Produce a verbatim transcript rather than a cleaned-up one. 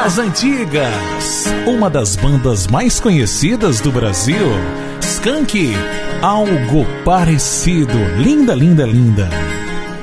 Das antigas, uma das bandas mais conhecidas do Brasil, Skank, Algo Parecido. Linda, linda, linda.